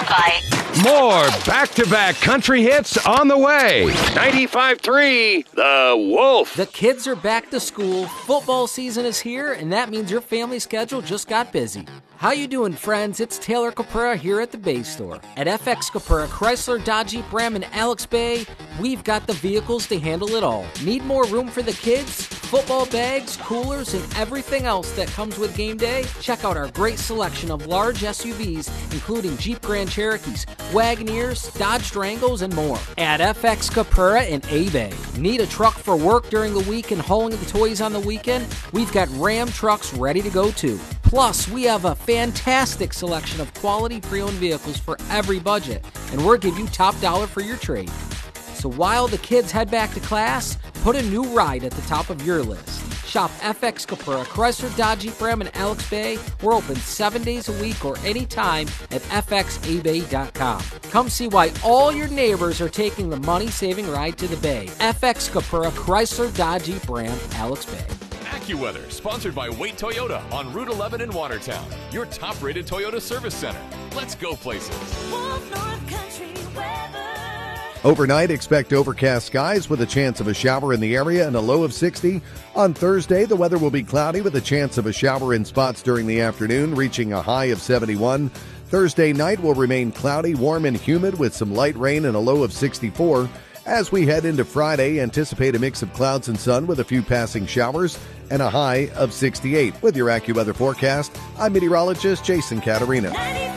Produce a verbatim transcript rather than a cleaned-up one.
Bye. More back-to-back country hits on the way. ninety-five three, The Wolf. The kids are back to school, football season is here, and that means your family schedule just got busy. How you doing, friends? It's Taylor Capura here at the Bay Store. At F X Capura, Chrysler, Dodge, Jeep, Ram, and Alex Bay, we've got the vehicles to handle it all. Need more room for the kids? Football bags, coolers, and everything else that comes with game day? Check out our great selection of large S U Vs, including Jeep Grand Cherokees, Wagoneers, Dodge Durangos, and more. At F X Capura in A-Bay. Need a truck for work during the week and hauling the toys on the weekend? We've got Ram trucks ready to go too. Plus, we have a fantastic selection of quality pre-owned vehicles for every budget, and we'll give you top dollar for your trade. So while the kids head back to class, put a new ride at the top of your list. Shop F X Capura, Chrysler, Dodge, Jeep, Ram, and Alex Bay. We're open seven days a week or anytime at f x a bay dot com. Come see why all your neighbors are taking the money-saving ride to the Bay. F X Capura, Chrysler, Dodge, Jeep, Ram, Alex Bay. AccuWeather, sponsored by Wait Toyota on Route eleven in Watertown, your top-rated Toyota service center. Let's go places. Wolf North Country weather. Overnight, expect overcast skies with a chance of a shower in the area and a low of sixty. On Thursday, the weather will be cloudy with a chance of a shower in spots during the afternoon, reaching a high of seventy-one. Thursday night will remain cloudy, warm, and humid with some light rain and a low of sixty-four. As we head into Friday, anticipate a mix of clouds and sun with a few passing showers and a high of sixty-eight. With your AccuWeather forecast, I'm meteorologist Jason Caterina.